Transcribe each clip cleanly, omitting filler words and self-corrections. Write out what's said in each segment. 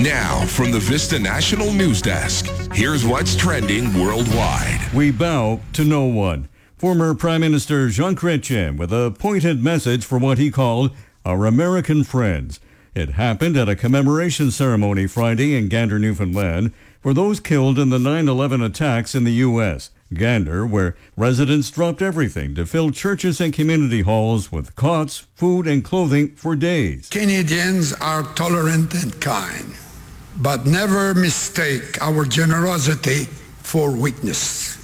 Now, from the Vista National News Desk, here's what's trending worldwide. We bow to no one. Former Prime Minister Jean Chrétien with a pointed message for what he called our American friends. It happened at a commemoration ceremony Friday in Gander, Newfoundland, for those killed in the 9/11 attacks in the U.S. Gander, where residents dropped everything to fill churches and community halls with cots, food, and clothing for days. Canadians are tolerant and kind, but never mistake our generosity for weakness.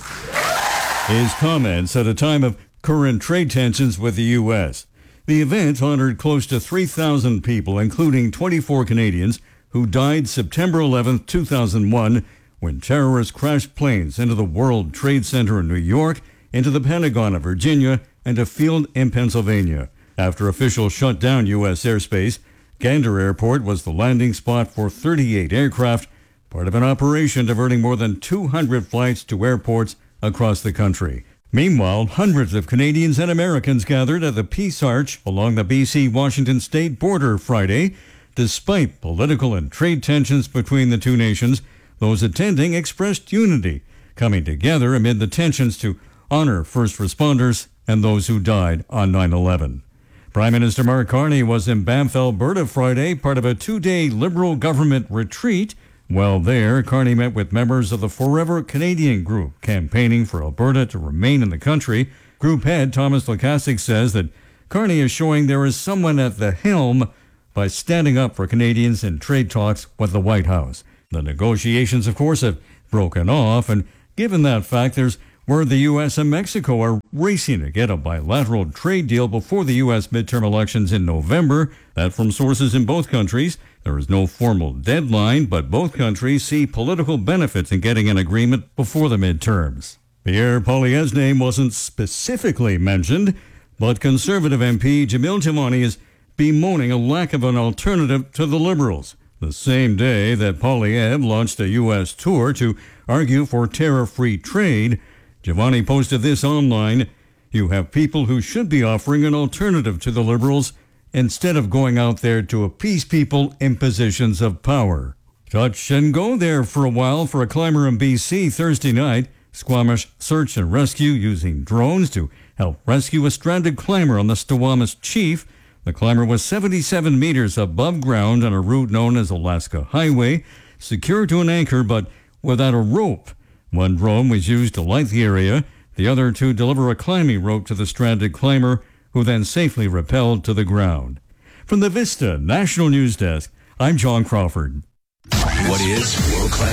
His comments at a time of current trade tensions with the U.S. The event honored close to 3,000 people, including 24 Canadians, who died September 11, 2001, when terrorists crashed planes into the World Trade Center in New York, into the Pentagon of Virginia, and a field in Pennsylvania. After officials shut down U.S. airspace, Gander Airport was the landing spot for 38 aircraft, part of an operation diverting more than 200 flights to airports across the country. Meanwhile, hundreds of Canadians and Americans gathered at the Peace Arch along the BC-Washington state border Friday. Despite political and trade tensions between the two nations, those attending expressed unity, coming together amid the tensions to honor first responders and those who died on 9/11. Prime Minister Mark Carney was in Banff, Alberta Friday, part of a two-day Liberal government retreat. While there, Carney met with members of the Forever Canadian group, campaigning for Alberta to remain in the country. Group head Thomas Lukasik says that Carney is showing there is someone at the helm by standing up for Canadians in trade talks with the White House. The negotiations, of course, have broken off, and given that fact, there's word the U.S. and Mexico are racing to get a bilateral trade deal before the U.S. midterm elections in November. That from sources in both countries. There is no formal deadline, but both countries see political benefits in getting an agreement before the midterms. Pierre Poilievre's name wasn't specifically mentioned, but Conservative MP Jamil Jivani is bemoaning a lack of an alternative to the Liberals. The same day that Poilievre launched a U.S. tour to argue for tariff-free trade, Jivani posted this online: "You have people who should be offering an alternative to the Liberals instead of going out there to appease people in positions of power." Touch and go there for a while for a climber in BC Thursday night. Squamish search and rescue using drones to help rescue a stranded climber on the Squamish Chief. The climber was 77 meters above ground on a route known as Alaska Highway, secured to an anchor but without a rope. One drone was used to light the area, the other to deliver a climbing rope to the stranded climber, who then safely rappelled to the ground. From the Vista National News Desk, I'm John Crawford. What is world-class?